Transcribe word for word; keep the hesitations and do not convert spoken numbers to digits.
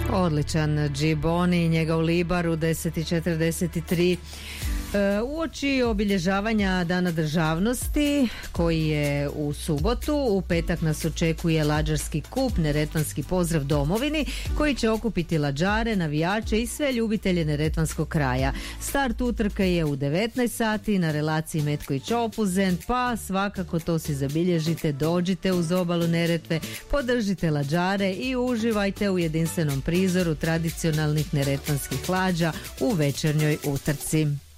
Odličan Džiboni, njega u Libaru, deset i četrdeset tri. Uoči obilježavanja Dana državnosti koji je u subotu, u petak nas očekuje lađarski kup, neretvanski pozdrav domovini koji će okupiti lađare, navijače i sve ljubitelje neretvanskog kraja. Start utrke je u devetnaest sati na relaciji Metković-Opuzen, pa svakako to si zabilježite, dođite uz obalu Neretve, podržite lađare i uživajte u jedinstvenom prizoru tradicionalnih neretvanskih lađa u večernjoj utrci.